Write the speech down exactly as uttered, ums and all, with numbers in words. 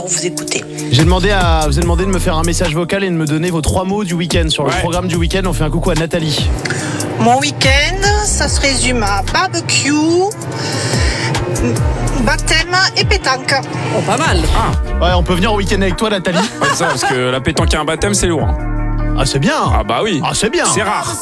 Vous écoutez. J'ai demandé à, vous ai demandé de me faire un message vocal et de me donner vos trois mots du week-end. Sur le Ouais. programme du week-end, on fait un coucou à Nathalie. Mon week-end, ça se résume à barbecue, baptême et pétanque. Oh, pas mal. Ah, Ouais, on peut venir au week-end avec toi, Nathalie. ouais, ça, parce que la pétanque et un baptême, c'est lourd. hein. Ah, c'est bien. Ah bah oui. Ah, c'est bien. C'est rare.